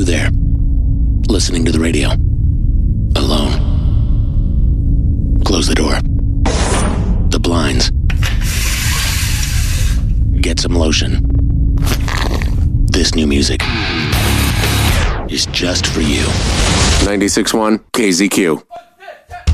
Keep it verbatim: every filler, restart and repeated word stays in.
you there, listening to the radio, alone. Close the door. The blinds. Get some lotion. This new music is just for you. ninety-six point one K Z Q.